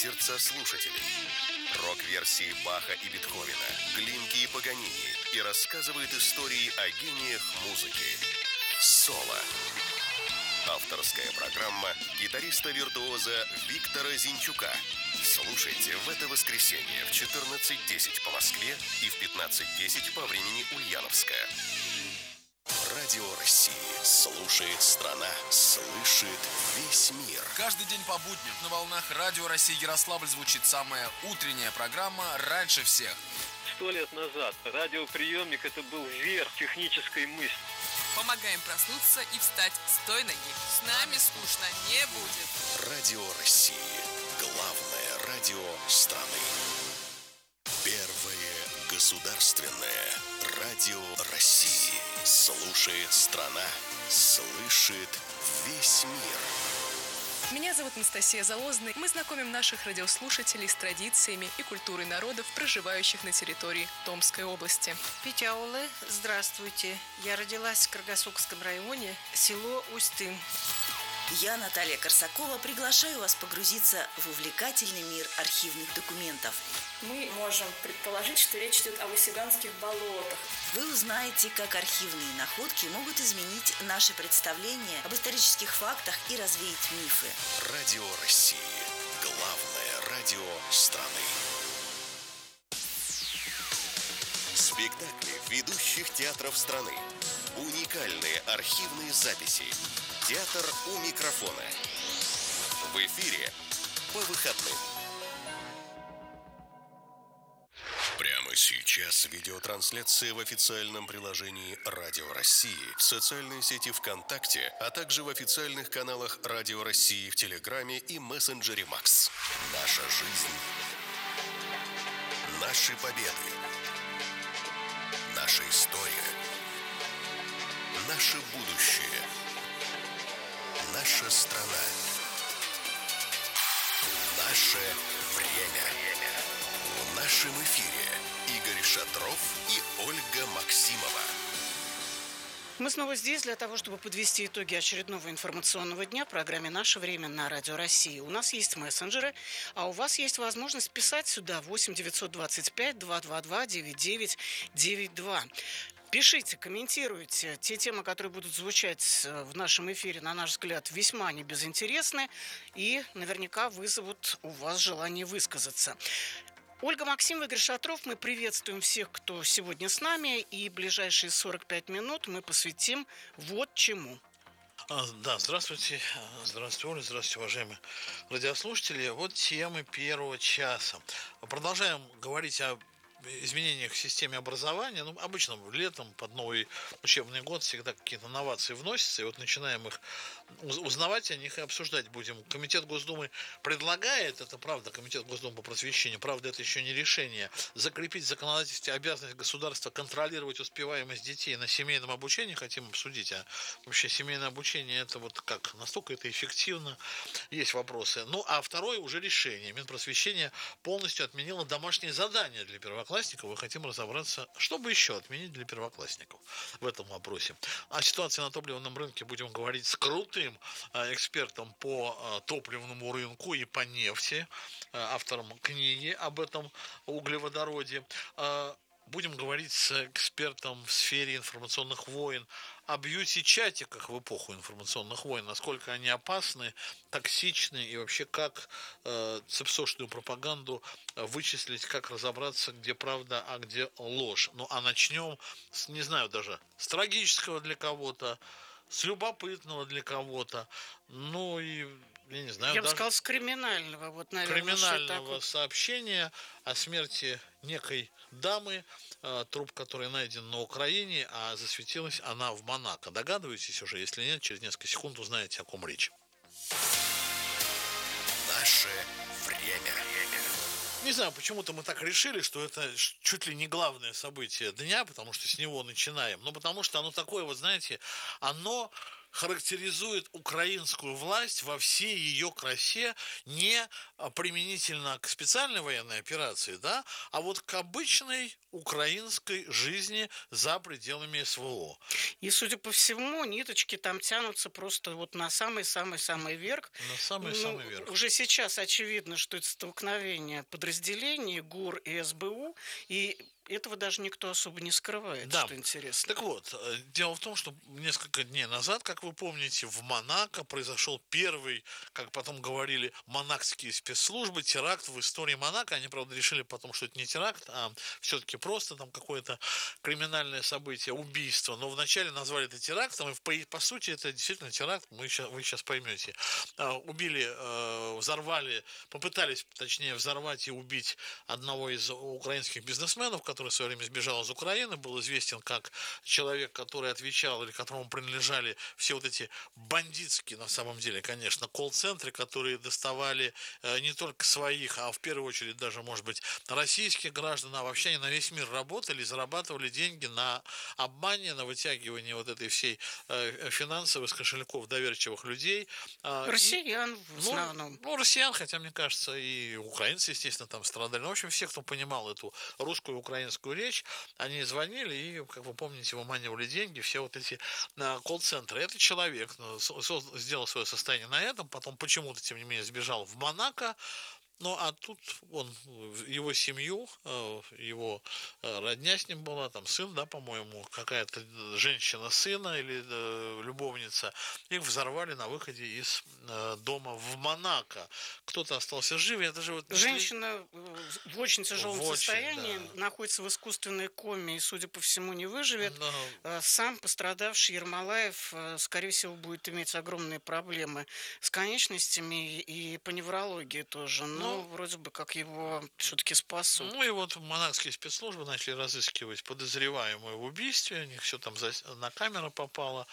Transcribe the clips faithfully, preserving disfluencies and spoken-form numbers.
сердца слушателей. Рок-версии Баха и Бетховена, Глинки и Паганини, и рассказывает истории о гениях музыки. Соло. Авторская программа гитариста-виртуоза Виктора Зинчука. Слушайте в это воскресенье в четырнадцать десять по Москве и в пятнадцать десять по времени Ульяновская. Радио России. Слушает страна. Слышит весь мир. Каждый день по будням на волнах Радио России Ярославль звучит самая утренняя программа «Раньше всех». Сто лет назад радиоприемник – это был верх технической мысли. Помогаем проснуться и встать с той ноги. С нами скучно не будет. Радио России. Главное радио страны. Первое государственное радио России. Слушает страна. Слышит весь мир. Меня зовут Анастасия Залозная. Мы знакомим наших радиослушателей с традициями и культурой народов, проживающих на территории Томской области. Петяулы, здравствуйте. Я родилась в Каргасокском районе, село Усть-Тын. Я, Наталья Корсакова, приглашаю вас погрузиться в увлекательный мир архивных документов. Мы можем предположить, что речь идет о Васюганских болотах. Вы узнаете, как архивные находки могут изменить наши представления об исторических фактах и развеять мифы. Радио России. Главное радио страны. Спектакли ведущих театров страны. Уникальные архивные записи. Театр у микрофона. В эфире по выходным. Прямо сейчас видеотрансляция в официальном приложении Радио России, в социальной сети ВКонтакте, а также в официальных каналах Радио России в Телеграме и мессенджере Макс. Наша жизнь. Наши победы. Наша история. Наше будущее. Наша страна. Наше время. В нашем эфире Игорь Шатров и Ольга Максимова. Мы снова здесь для того, чтобы подвести итоги очередного информационного дня в программе «Наше время» на Радио России. У нас есть мессенджеры, а у вас есть возможность писать сюда восемь девятьсот двадцать пять двести двадцать два девяносто девять девяносто два. Пишите, комментируйте. Те темы, которые будут звучать в нашем эфире, на наш взгляд, весьма небезынтересны и наверняка вызовут у вас желание высказаться. Ольга Максимова, Игорь Шатров, мы приветствуем всех, кто сегодня с нами, и ближайшие сорок пять минут мы посвятим вот чему. Да, здравствуйте, здравствуйте, Оля, здравствуйте, уважаемые радиослушатели. Вот темы первого часа. Продолжаем говорить о изменениях в системе образования. Ну, обычно летом под новый учебный год всегда какие-то новации вносятся, и вот начинаем их узнавать о них и обсуждать будем. Комитет Госдумы предлагает, это правда, Комитет Госдумы по просвещению, правда, это еще не решение, закрепить в законодательстве обязанность государства контролировать успеваемость детей на семейном обучении. Хотим обсудить, а вообще семейное обучение, это вот как, настолько это эффективно, есть вопросы. Ну, а второе уже решение. Минпросвещение полностью отменило домашние задания для первоклассников. Мы хотим разобраться, что бы еще отменить для первоклассников в этом вопросе. О ситуации на топливном рынке будем говорить с крутым экспертом по топливному рынку и по нефти, автором книги об этом углеводороде. Будем говорить с экспертом в сфере информационных войн о бьюти-чатиках в эпоху информационных войн, насколько они опасны, токсичны и вообще как э, цепсошную пропаганду вычислить, как разобраться, где правда, а где ложь. Ну а начнем с, не знаю, даже с трагического для кого-то, с любопытного для кого-то, ну и, я не знаю, Я даже бы сказал, с криминального. Вот, наверное, криминального вот. сообщения о смерти некой дамы, труп которой найден на Украине, а засветилась она в Монако. Догадываетесь уже? Если нет, через несколько секунд узнаете, о ком речь. Наше время. Не знаю, почему-то мы так решили, что это чуть ли не главное событие дня, потому что с него начинаем. Ну, потому что оно такое, вот знаете, оно характеризует украинскую власть во всей ее красе не применительно к специальной военной операции, да, а вот к обычной украинской жизни за пределами СВО. И, судя по всему, ниточки там тянутся просто вот на самый-самый-самый верх. На самый-самый ну, верх. Уже сейчас очевидно, что это столкновение подразделений ГУР и СБУ, и этого даже никто особо не скрывает, да. Что интересно. Так вот, дело в том, что несколько дней назад, как вы помните, в Монако произошел первый, как потом говорили, монакские спецслужбы, теракт в истории Монако. Они, правда, решили потом, что это не теракт, а все-таки просто там какое-то криминальное событие, убийство. Но вначале назвали это терактом, и по, по сути это действительно теракт, мы сейчас, вы сейчас поймете. Убили, взорвали, попытались, точнее, взорвать и убить одного из украинских бизнесменов, который в свое время сбежал из Украины, был известен как человек, который отвечал или которому принадлежали все вот эти бандитские, на самом деле, конечно, колл-центры, которые доставали э, не только своих, а в первую очередь даже, может быть, российских граждан, а вообще они на весь мир работали, зарабатывали деньги на обмане, на вытягивании вот этой всей э, финансовой с кошельков доверчивых людей. Э, россиян и, в основном. Ну, ну, россиян, хотя, мне кажется, и украинцы, естественно, там страдали. Ну, в общем, все, кто понимал эту русскую и украинскую речь, они звонили и, как вы помните, выманивали деньги, все вот эти на колл-центры. Этот человек ну, со- сделал свое состояние на этом, потом почему-то, тем не менее, сбежал в Монако. Ну, а тут он, его семью, его родня с ним была, там сын, да, по-моему, какая-то женщина сына или любовница, их взорвали на выходе из дома в Монако. Кто-то остался жив, я даже вот... Женщина в очень тяжелом в очень, состоянии, да. находится в искусственной коме и, судя по всему, не выживет. Да. Сам пострадавший Ермолаев, скорее всего, будет иметь огромные проблемы с конечностями и по неврологии тоже. Но ну, вроде бы как его все-таки спасут. Ну и вот монакские спецслужбы начали разыскивать подозреваемую в убийстве. У них все там на камеру попало.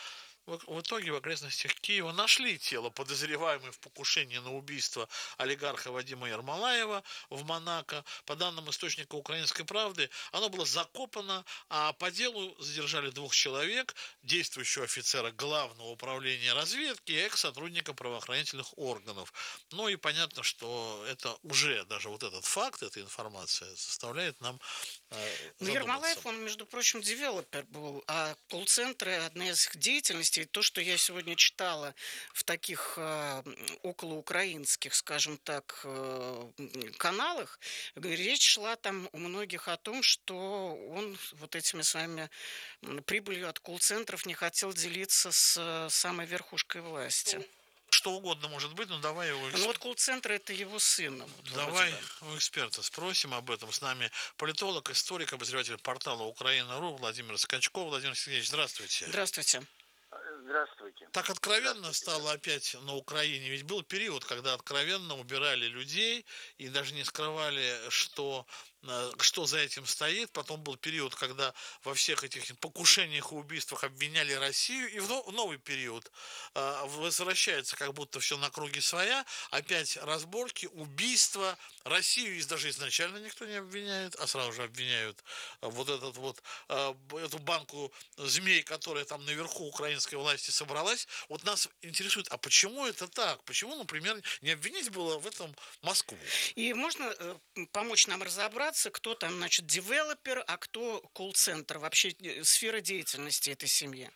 В итоге в окрестностях Киева нашли тело подозреваемой в покушении на убийство олигарха Вадима Ермолаева в Монако. По данным источника «Украинской правды», оно было закопано, а по делу задержали двух человек, действующего офицера Главного управления разведки и экс-сотрудника правоохранительных органов. Ну и понятно, что это уже, даже вот этот факт, эта информация заставляет нам э, Но Ермолаев, он, между прочим, девелопер был, а колл-центры, одна из их деятельностей, то, что я сегодня читала в таких э, околоукраинских, скажем так, э, каналах, речь шла там у многих о том, что он вот этими своими прибылью от колл-центров не хотел делиться с самой верхушкой власти. Что угодно может быть, но давай его... Ну вот колл-центр — это его сын. Вот, давай у эксперта спросим об этом. С нами политолог, историк, обозреватель портала Украина.ру Владимир Скачков. Владимир Сергеевич, здравствуйте. Здравствуйте. Здравствуйте. Так откровенно стало опять на Украине. Ведь был период, когда откровенно убирали людей и даже не скрывали, что, что за этим стоит. Потом был период, когда во всех этих покушениях и убийствах обвиняли Россию. И в новый период возвращается как будто все на круги своя. Опять разборки, убийства. Россию даже изначально никто не обвиняет, а сразу же обвиняют вот этот вот эту банку змей, которая там наверху украинской власти собралась. Вот нас интересует, а почему это так? Почему, например, не обвинить было в этом Москву? И можно э, помочь нам разобраться, кто там, значит, девелопер, а кто колл-центр, вообще сфера деятельности этой семьи?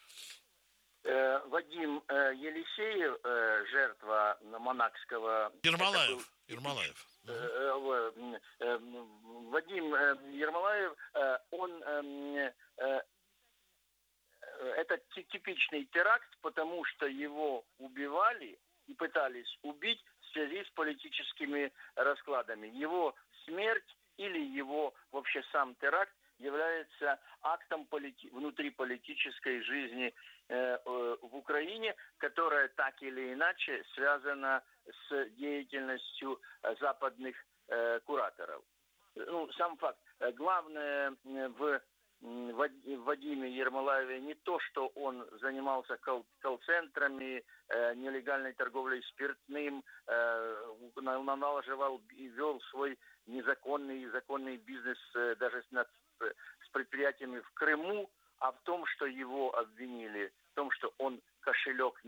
Э, Вадим э, Елисеев, э, жертва монакского... Ермолаев. Был... Ермолаев. Э, э, э, Вадим э, Ермолаев, э, он... Э, э, это типичный теракт, потому что его убивали и пытались убить в связи с политическими раскладами. Его смерть или его вообще сам теракт является актом полити- внутриполитической жизни э, э, в Украине, которая так или иначе связана с деятельностью э, западных э, кураторов. Ну, сам факт. Главное в Вадиме Ермолаеве не то, что он занимался колл- колл-центрами, э, нелегальной торговлей спиртным, э, налаживал и вел свой незаконный и законный бизнес э, даже с, над, с предприятиями в Крыму, а в том, что его обвинили, в том, что он кошелек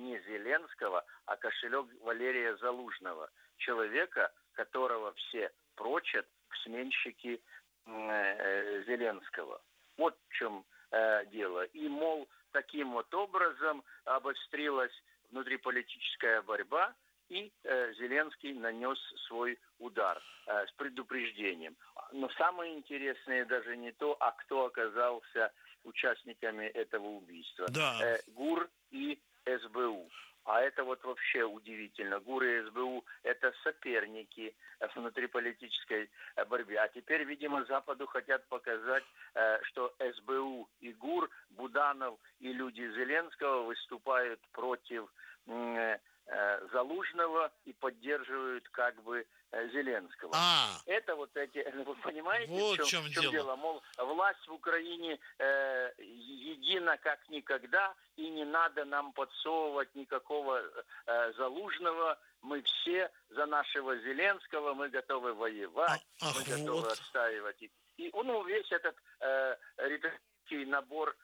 кошелек Валерия Залужного, человека, которого все прочат в сменщики э, Зеленского. Вот в чем э, дело. И, мол, таким вот образом обострилась внутриполитическая борьба, и э, Зеленский нанес свой удар э, с предупреждением. Но самое интересное даже не то, а кто оказался участниками этого убийства. Да. Э, ГУР и СБУ. А это вот вообще удивительно. ГУР и СБУ – это соперники в внутриполитической борьбе. А теперь, видимо, Западу хотят показать, что СБУ и ГУР, Буданов и люди Зеленского выступают против Залужного и поддерживают как бы Зеленского. А, это вот эти, вы понимаете, вот в чем, в чем, в чем дело. дело? Мол, власть в Украине э, едина как никогда, и не надо нам подсовывать никакого э, Залужного. Мы все за нашего Зеленского, мы готовы воевать, а, мы ах, готовы вот. отстаивать. И, и ну, весь этот э, риторический набор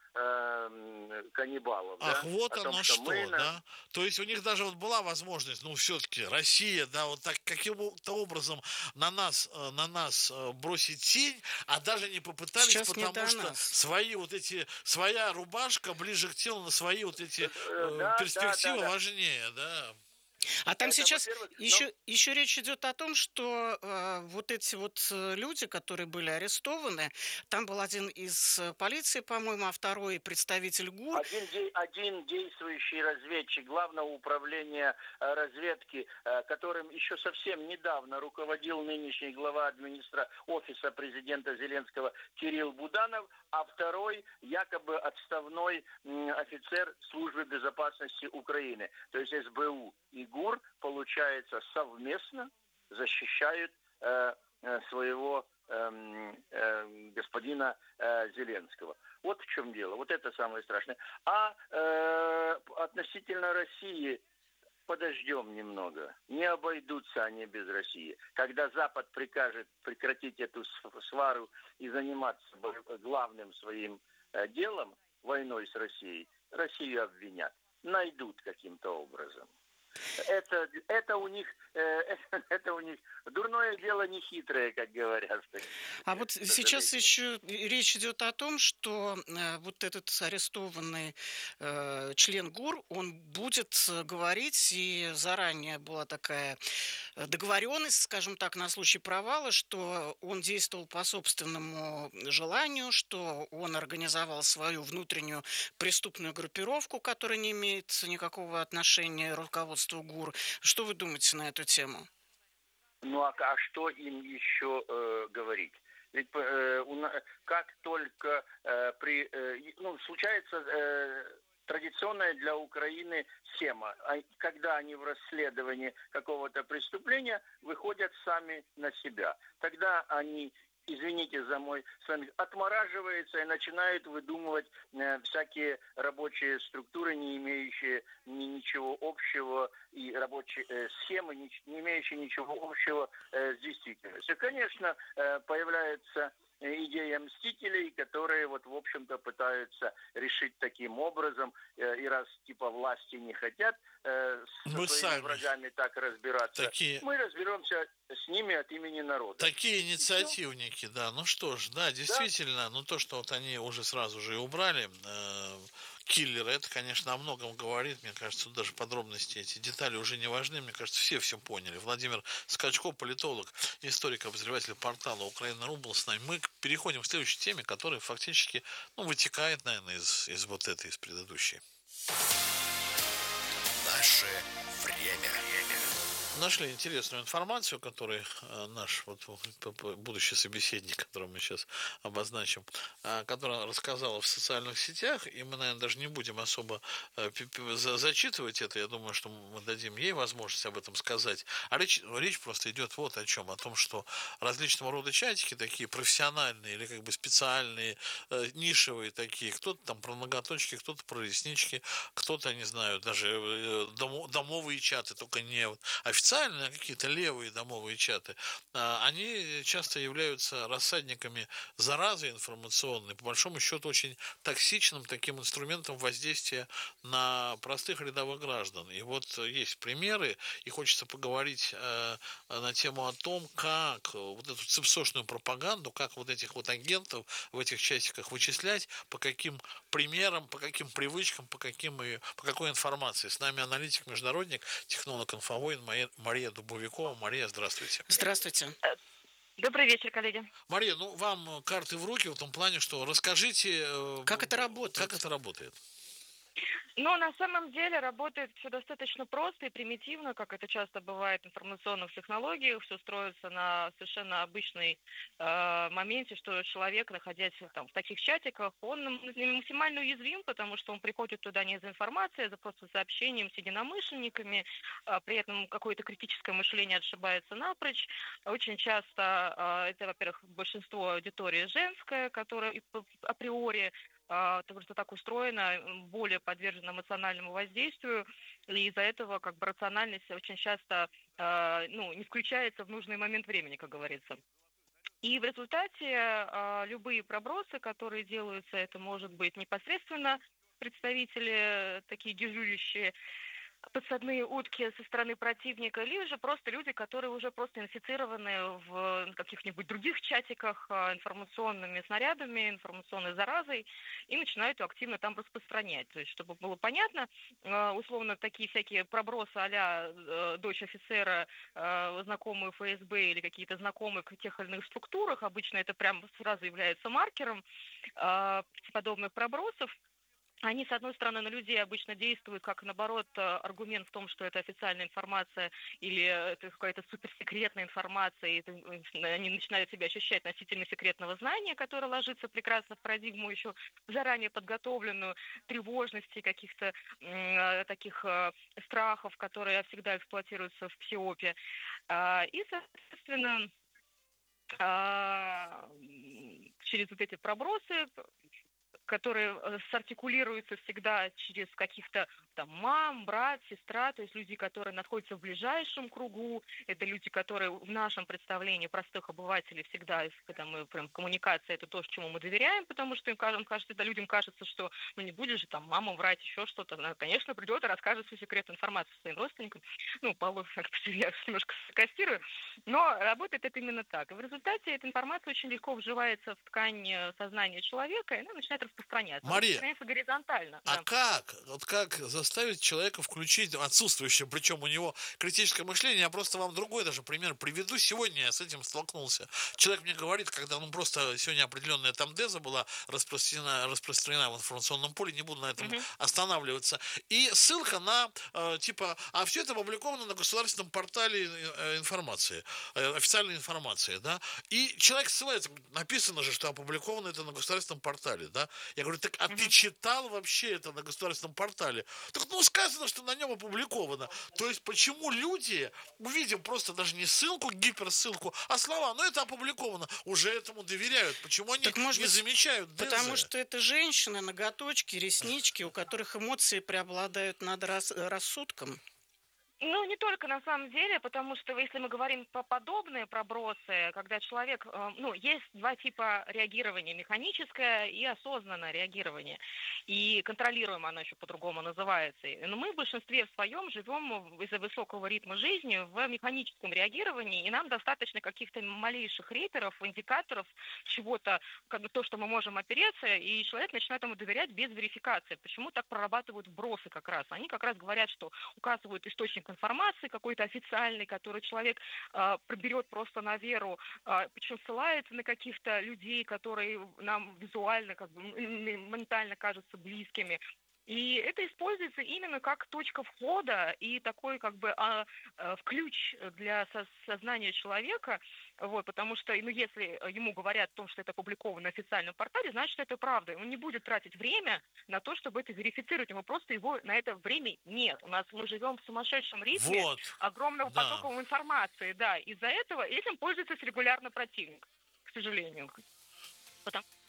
э, каннибалов. Ах, да? вот О оно том, что, что, мы, да? То есть у них даже вот была возможность, ну, все-таки Россия, да, вот так каким-то образом на нас, на нас бросить тень, а даже не попытались, Сейчас не потому до что нас. свои вот эти, своя рубашка ближе к телу, на свои вот эти э, Да, перспективы да, да, да. важнее, да. А там Это, сейчас во-первых, но- еще, еще речь идет о том, что э, вот эти вот э, люди, которые были арестованы, там был один из э, полиции, по-моему, а второй представитель ГУР. Один, де- один действующий разведчик Главного управления э, разведки, э, которым еще совсем недавно руководил нынешний глава администра офиса президента Зеленского Кирилл Буданов, а второй якобы отставной м, офицер службы безопасности Украины. То есть СБУ и ГУР, получается, совместно защищают э, э, своего э, э, господина э, Зеленского. Вот в чем дело. Вот это самое страшное. А э, относительно России подождем немного. Не обойдутся они без России. Когда Запад прикажет прекратить эту свару и заниматься главным своим э, делом, войной с Россией, Россию обвинят. Найдут каким-то образом. Это, это у них, э, это у них дурное дело не хитрое, как говорят. А вот сейчас еще речь идет о том, что э, вот этот арестованный э, член ГУР, он будет говорить, и заранее была такая договоренность, скажем так, на случай провала, что он действовал по собственному желанию, что он организовал свою внутреннюю преступную группировку, которая не имеет никакого отношения к руководству ГУР. Что вы думаете на эту тему? Ну а, а что им еще э, говорить? Ведь э, у, как только э, при, э, ну, случается э, традиционная для Украины схема, когда они в расследовании какого-то преступления выходят сами на себя. Тогда они, извините за мой сленг, отмораживаются и начинают выдумывать э, всякие рабочие структуры, не имеющие ни, ничего общего, и рабочие э, схемы, не, не имеющие ничего общего э, с действительностью. Конечно, э, появляется идея мстителей, которые вот в общем-то пытаются решить таким образом, э, и раз типа власти не хотят э, со Мы своими сами. врагами так разбираться, Такие... мы разберемся с ними от имени народа. Такие инициативники, да. Ну что ж, да, действительно, да. Ну то, что вот они уже сразу же и убрали э, киллера, это, конечно, о многом говорит. Мне кажется, тут даже подробности, эти детали уже не важны. Мне кажется, все все поняли. Владимир Скачко, политолог, историк, обозреватель портала Украина.ру был с нами. Мы переходим к следующей теме, которая фактически, ну, вытекает, наверное, из, из вот этой, из предыдущей. Наше время. Нашли интересную информацию, которую наш вот, будущий собеседник, которого мы сейчас обозначим, которая рассказала в социальных сетях, и мы, наверное, даже не будем особо зачитывать это, я думаю, что мы дадим ей возможность об этом сказать. А речь, речь просто идет вот о чем, о том, что различного рода чатики, такие профессиональные или как бы специальные, нишевые такие, кто-то там про ноготочки, кто-то про реснички, кто-то, не знаю, даже домовые чаты, только не официальные официальные, а какие-то левые домовые чаты, они часто являются рассадниками заразы информационной, по большому счету очень токсичным таким инструментом воздействия на простых рядовых граждан. И вот есть примеры, и хочется поговорить э, на тему о том, как вот эту цепсошную пропаганду, как вот этих вот агентов в этих чатиках вычислять, по каким примерам, по каким привычкам, по, каким и, по какой информации. С нами аналитик-международник, технолог «Инфовоин» Мария Дубовикова. Мария, здравствуйте. Здравствуйте. Добрый вечер, коллеги. Мария, ну вам карты в руки в том плане, что расскажите... Как это работает? Как это работает? Но на самом деле работает все достаточно просто и примитивно, как это часто бывает в информационных технологиях. Все строится на совершенно обычной э, моменте, что человек, находясь там, в таких чатиках, он максимально уязвим, потому что он приходит туда не за информацией, а за просто сообщением с единомышленниками. Э, при этом какое-то критическое мышление отшибается напрочь. Очень часто э, это, во-первых, большинство аудитории женское, которое априори потому что так устроено, более подвержено эмоциональному воздействию, и из-за этого как бы рациональность очень часто ну, не включается в нужный момент времени, как говорится. И в результате любые пробросы, которые делаются, это может быть непосредственно представители, такие дежурящие, подсадные утки со стороны противника, либо же просто люди, которые уже просто инфицированы в каких-нибудь других чатиках информационными снарядами, информационной заразой, и начинают ее активно там распространять. То есть, чтобы было понятно, условно, такие всякие пробросы а-ля дочь офицера, знакомые эф эс бэ или какие-то знакомые в тех или иных структурах, обычно это прям сразу является маркером подобных пробросов. Они, с одной стороны, на людей обычно действуют как, наоборот, аргумент в том, что это официальная информация или это какая-то суперсекретная информация, и это, они начинают себя ощущать носителями секретного знания, которое ложится прекрасно в парадигму еще заранее подготовленную, тревожности, каких-то э, таких э, страхов, которые всегда эксплуатируются в псиопе. Э, и, соответственно, э, через вот эти пробросы, которые сартикулируются всегда через каких-то там мам, брат, сестра, то есть люди, которые находятся в ближайшем кругу, это люди, которые в нашем представлении простых обывателей всегда, когда мы прям коммуникация, это то, чему мы доверяем, потому что им кажется, это людям кажется, что ну не будешь же там мама врать, еще что-то, она, конечно, придет и расскажет всю секретную информацию своим родственникам, ну, по я немножко саркастирую, но работает это именно так. И в результате эта информация очень легко вживается в ткань сознания человека, и она начинает распространяться. Мария, горизонтально. А Да. как? Вот как заставить человека включить отсутствующее, причем у него критическое мышление? Я просто вам другой даже пример приведу. Сегодня я с этим столкнулся. Человек мне говорит, когда ну просто сегодня определенная там деза была распространена, распространена в информационном поле, не буду на этом uh-huh. останавливаться. И ссылка на э, типа, а все это опубликовано на государственном портале э, информации, э, официальной информации, да? И человек ссылается, написано же, что опубликовано это на государственном портале, да? Я говорю, так а uh-huh. ты читал вообще это на государственном портале? Так ну сказано, что на нем опубликовано. То есть почему люди, увидим просто даже не ссылку, гиперссылку, а слова, ну это опубликовано, уже этому доверяют. Почему они так, может не быть, замечают дезы? Потому что это женщины, ноготочки, реснички, у которых эмоции преобладают над рас- рассудком. Ну, не только на самом деле, потому что если мы говорим про подобные пробросы, когда человек, ну, есть два типа реагирования, механическое и осознанное реагирование. И контролируемое оно еще по-другому называется. Но мы в большинстве в своем живем из-за высокого ритма жизни в механическом реагировании, и нам достаточно каких-то малейших реперов, индикаторов, чего-то, как бы то, что мы можем опереться, и человек начинает ему доверять без верификации. Почему так прорабатывают вбросы как раз? Они как раз говорят, что указывают источник информации какой-то официальный, который человек э, проберет просто на веру, э, причем ссылается на каких-то людей, которые нам визуально, как бы ментально кажутся близкими. И это используется именно как точка входа и такой как бы а, а, ключ для со- сознания человека, вот, потому что ну, если ему говорят о том, что это опубликовано на официальном портале, значит, это правда. Он не будет тратить время на то, чтобы это верифицировать, ему просто его на это время нет. У нас мы живем в сумасшедшем ритме вот. огромного да. потока информации, да, из-за этого этим пользуется регулярно противник, к сожалению. Потому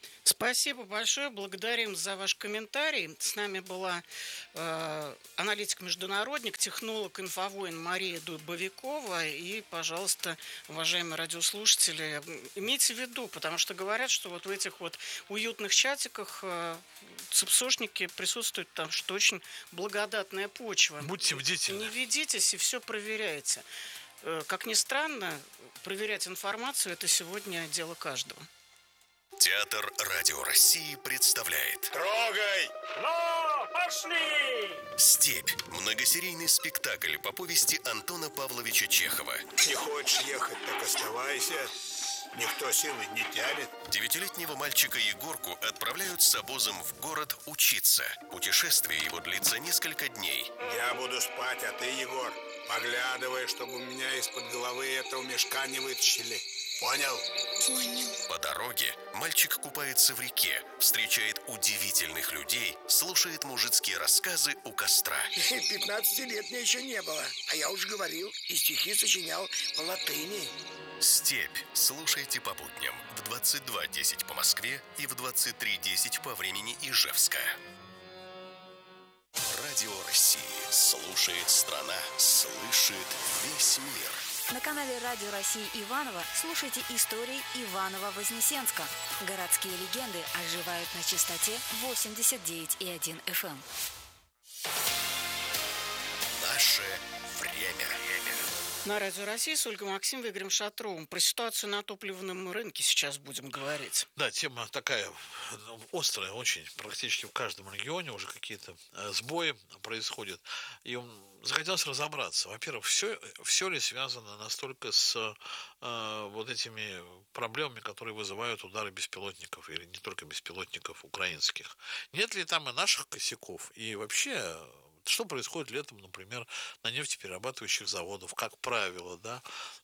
Спасибо большое, благодарим за ваш комментарий. С нами была э, аналитик-международник, технолог «Инфовоин» Мария Дубовикова. И, пожалуйста, уважаемые радиослушатели, имейте в виду, потому что говорят, что вот в этих вот уютных чатиках э, цепсошники присутствуют, там что очень благодатная почва. Будьте бдительны. Не ведитесь и все проверяйте. Э, как ни странно, проверять информацию – это сегодня дело каждого. Театр Радио России представляет Трогай! Ну, пошли! «Степь» – многосерийный спектакль по повести Антона Павловича Чехова. Не хочешь ехать, так оставайся. Никто силы не тянет. Девятилетнего мальчика Егорку отправляют с обозом в город учиться. Путешествие его длится несколько дней. Я буду спать, а ты, Егор, поглядывай, чтобы у меня из-под головы этого мешка не вытащили. Понял? Понял. По дороге мальчик купается в реке, встречает удивительных людей, слушает мужицкие рассказы у костра. Пятнадцати лет мне еще не было, а я уже говорил, и стихи сочинял по латыни. «Степь» слушайте по будням в двадцать два десять по Москве и в двадцать три десять по времени Ижевска. Радио России слушает страна, слышит весь мир. На канале Радио России Иваново слушайте истории Иваново-Вознесенска. Городские легенды оживают на частоте восемьдесят девять и один эф эм. Наше время. На Радио России с Ольгой Максимовой и Игорем Шатровым. Про ситуацию на топливном рынке сейчас будем говорить. Да, тема такая острая, очень. Практически в каждом регионе уже какие-то сбои происходят. И захотелось разобраться. Во-первых, все, все ли связано настолько с э, вот этими проблемами, которые вызывают удары беспилотников, или не только беспилотников украинских. Нет ли там и наших косяков? И вообще... Что происходит летом, например, на нефтеперерабатывающих заводах, как правило, да,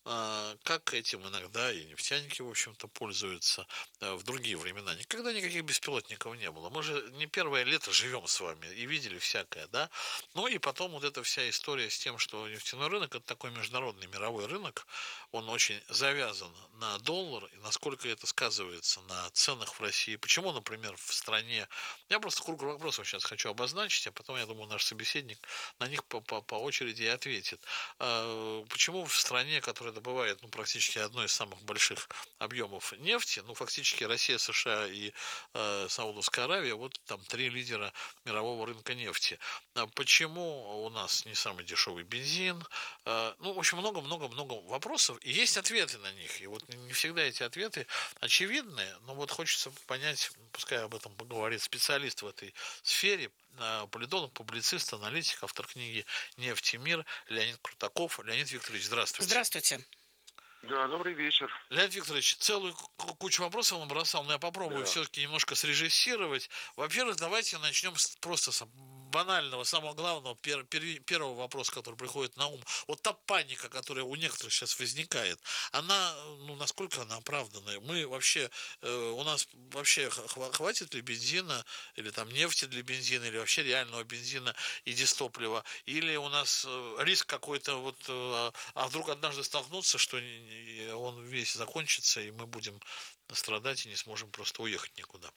как этим иногда и нефтяники, в общем-то, пользуются в другие времена. Никогда никаких беспилотников не было. Мы же не первое лето живем с вами и видели всякое, да. Ну и потом вот эта вся история с тем, что нефтяной рынок – это такой международный мировой рынок, он очень завязан на доллар, и насколько это сказывается на ценах в России. Почему, например, в стране... Я просто круг вопросов сейчас хочу обозначить, а потом, я думаю, наш собеседник на них по, по, по очереди и ответит. А, почему в стране, которая добывает ну, практически одно из самых больших объемов нефти, ну, фактически Россия, США и э, Саудовская Аравия, вот там три лидера мирового рынка нефти. А почему у нас не самый дешевый бензин? А, ну, в общем, много-много-много вопросов, и есть ответы на них. И вот не всегда эти ответы очевидны, но вот хочется понять, пускай об этом поговорит специалист в этой сфере, политолог, публицист, аналитик, автор книги «Нефть и мир» Леонид Крутаков. Леонид Викторович, здравствуйте. Здравствуйте. Да, добрый вечер. Леонид Викторович, целую кучу вопросов набросал, но я попробую да. все-таки немножко срежиссировать. Во-первых, давайте начнем с, просто с банального, самого главного, пер, пер, первого вопроса, который приходит на ум. Вот та паника, которая у некоторых сейчас возникает, она, ну, насколько она оправданная? Мы вообще, э, у нас вообще хватит ли бензина, или там нефти для бензина, или вообще реального бензина и дистоплива? Или у нас риск какой-то, вот, э, а вдруг однажды столкнуться, что он весь закончится, и мы будем страдать и не сможем просто уехать никуда?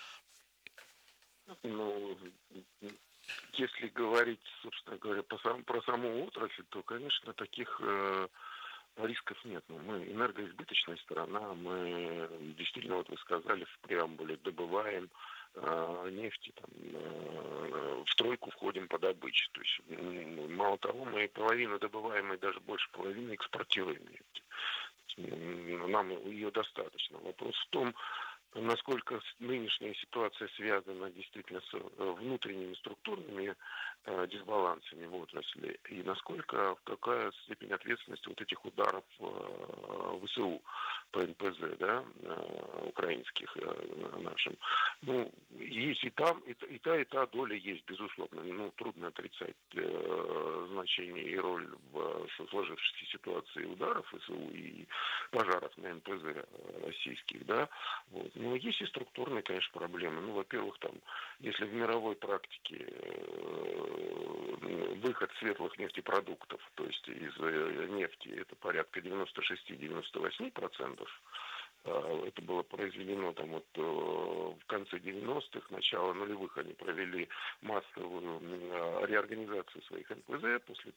Ну, если говорить, собственно говоря, по сам, про саму отрасль, то, конечно, таких э, рисков нет. Ну, мы энергоизбыточная сторона, мы действительно, вот вы сказали в преамбуле, добываем э, нефти, там, э, в тройку входим по добыче. То есть, ну, мало того, мы половину добываем и даже больше половины экспортируем нефти. Нам ее достаточно. Вопрос в том, насколько нынешняя ситуация связана действительно с внутренними структурными э, дисбалансами в отрасли, и насколько, какая степень ответственности вот этих ударов э, ВСУ по эн пэ зэ, да, э, украинских э, нашим. Ну, есть и там, и, и та, и та доля есть, безусловно. Ну, трудно отрицать э, значение и роль в сложившейся ситуации ударов ВСУ и пожаров на эн пэ зэ российских, да. Вот. Но есть и структурные, конечно, проблемы. Ну, во-первых, там, если в мировой практике э, выход светлых нефтепродуктов, то есть из э, нефти, это порядка девяносто шесть - девяносто восемь процентов, э, это было произведено там вот э, конце девяностых, начало нулевых они провели массовую реорганизацию своих эн пэ зэ после